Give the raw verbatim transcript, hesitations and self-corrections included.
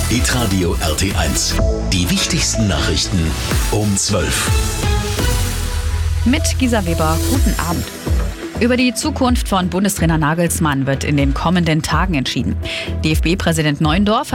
Hitradio R T eins. Die wichtigsten Nachrichten um zwölf. Mit Gisa Weber, guten Abend. Über die Zukunft von Bundestrainer Nagelsmann wird in den kommenden Tagen entschieden. D F B-Präsident Neuendorf